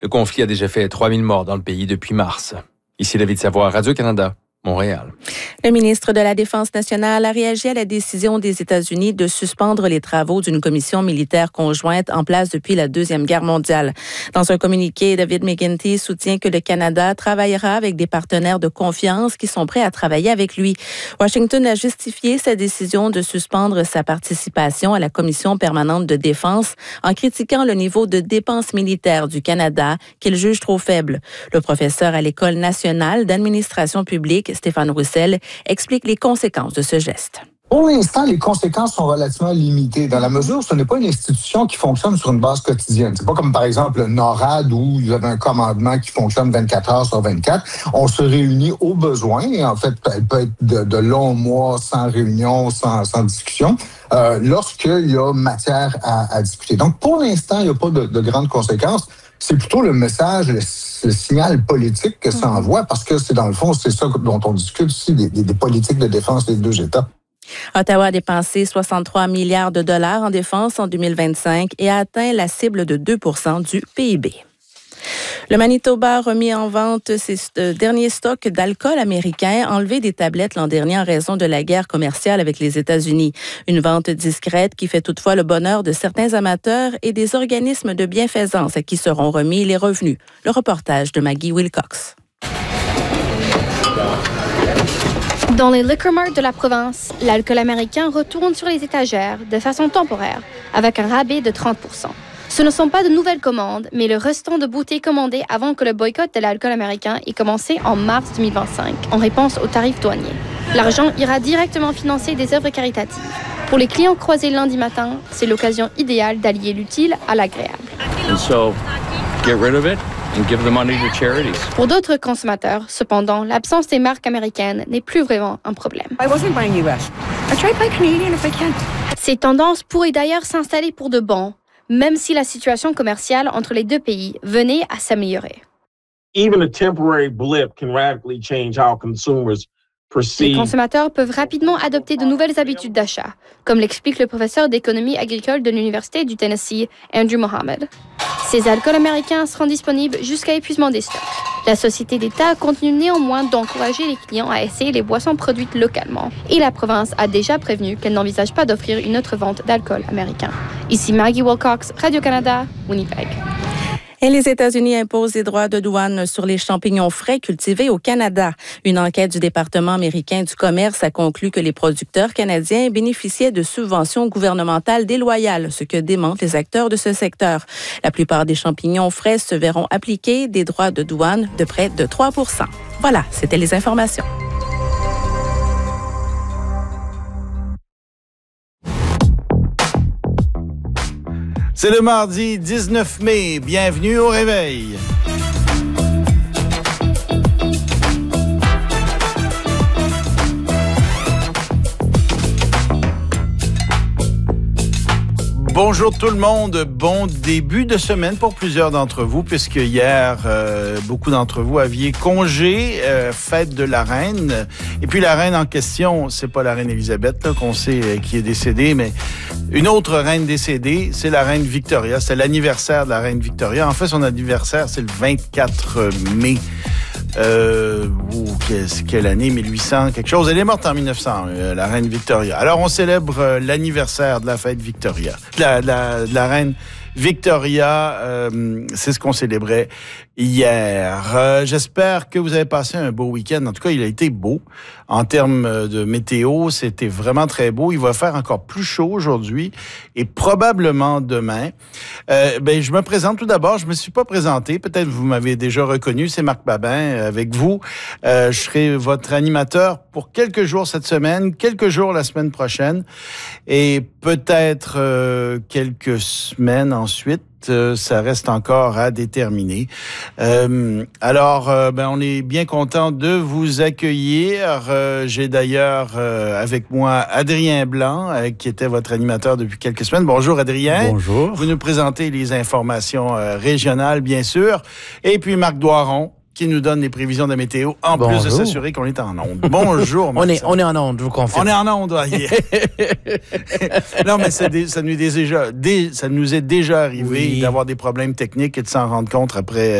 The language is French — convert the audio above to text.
Le conflit a déjà fait 3000 morts dans le pays depuis mars. Ici David Savoie, Radio-Canada, Montréal. Le ministre de la Défense nationale a réagi à la décision des États-Unis de suspendre les travaux d'une commission militaire conjointe en place depuis la Deuxième Guerre mondiale. Dans un communiqué, David McGuinty soutient que le Canada travaillera avec des partenaires de confiance qui sont prêts à travailler avec lui. Washington a justifié sa décision de suspendre sa participation à la Commission permanente de défense en critiquant le niveau de dépenses militaires du Canada qu'il juge trop faible. Le professeur à l'École nationale d'administration publique, Stéphane Roussel, explique les conséquences de ce geste. Pour l'instant, les conséquences sont relativement limitées dans la mesure où ce n'est pas une institution qui fonctionne sur une base quotidienne. C'est pas comme, par exemple, le NORAD où il y avait un commandement qui fonctionne 24 heures sur 24. On se réunit au besoin et en fait, elle peut être de longs mois sans réunion, sans discussion, lorsqu'il y a matière à discuter. Donc, pour l'instant, il n'y a pas de grandes conséquences. C'est plutôt le message, le signal politique que ça envoie parce que c'est dans le fond, c'est ça dont on discute aussi, des politiques de défense des deux États. Ottawa a dépensé 63 milliards de dollars en défense en 2025 et a atteint la cible de 2 % du PIB. Le Manitoba a remis en vente ses derniers stocks d'alcool américain enlevés des tablettes l'an dernier en raison de la guerre commerciale avec les États-Unis. Une vente discrète qui fait toutefois le bonheur de certains amateurs et des organismes de bienfaisance à qui seront remis les revenus. Le reportage de Maggie Wilcox. Dans les liquor marts de la province, l'alcool américain retourne sur les étagères de façon temporaire avec un rabais de 30 %. Ce ne sont pas de nouvelles commandes, mais le restant de bouteilles commandées avant que le boycott de l'alcool américain ait commencé en mars 2025, en réponse aux tarifs douaniers. L'argent ira directement financer des œuvres caritatives. Pour les clients croisés lundi matin, c'est l'occasion idéale d'allier l'utile à l'agréable. Pour d'autres consommateurs, cependant, l'absence des marques américaines n'est plus vraiment un problème. Ces tendances pourraient d'ailleurs s'installer pour de bon, même si la situation commerciale entre les deux pays venait à s'améliorer. Even a temporary blip can radically change how consumers perceive. Les consommateurs peuvent rapidement adopter de nouvelles habitudes d'achat, comme l'explique le professeur d'économie agricole de l'Université du Tennessee, Andrew Mohammed. Ces alcools américains seront disponibles jusqu'à épuisement des stocks. La Société d'État continue néanmoins d'encourager les clients à essayer les boissons produites localement. Et la province a déjà prévenu qu'elle n'envisage pas d'offrir une autre vente d'alcool américain. Ici Maggie Wilcox, Radio-Canada, Winnipeg. Et les États-Unis imposent des droits de douane sur les champignons frais cultivés au Canada. Une enquête du département américain du commerce a conclu que les producteurs canadiens bénéficiaient de subventions gouvernementales déloyales, ce que démentent les acteurs de ce secteur. La plupart des champignons frais se verront appliquer des droits de douane de près de 3 %. Voilà, c'était les informations. C'est le mardi 19 mai. Bienvenue au réveil. Bonjour tout le monde, bon début de semaine pour plusieurs d'entre vous, puisque hier, beaucoup d'entre vous aviez congé, fête de la reine. Et puis la reine en question, c'est pas la reine Élisabeth là, qu'on sait qui est décédée, mais une autre reine décédée, c'est la reine Victoria. C'est l'anniversaire de la reine Victoria. En fait, son anniversaire, c'est le 24 mai. Quelle année? 1800, quelque chose. Elle est morte en 1900, la reine Victoria. Alors, on célèbre l'anniversaire de la fête Victoria, de la reine Victoria. C'est ce qu'on célébrait hier. J'espère que vous avez passé un beau week-end. En tout cas, il a été beau. En termes de météo, c'était vraiment très beau. Il va faire encore plus chaud aujourd'hui et probablement demain. Je me présente tout d'abord. Je me suis pas présenté. Peut-être vous m'avez déjà reconnu. C'est Marc Babin avec vous. Je serai votre animateur pour quelques jours cette semaine, quelques jours la semaine prochaine et peut-être quelques semaines ensuite. Ça reste encore à déterminer. Alors, on est bien content de vous accueillir. J'ai d'ailleurs avec moi Adrien Blanc, qui était votre animateur depuis quelques semaines. Bonjour Adrien. Bonjour. Vous nous présentez les informations régionales, bien sûr. Et puis Marc Doiron, qui nous donne les prévisions de la météo, en plus de s'assurer qu'on est en onde. Bonjour, on est en onde, je vous confirme. On est en onde, Non, mais ça nous est déjà arrivé d'avoir des problèmes techniques et de s'en rendre compte après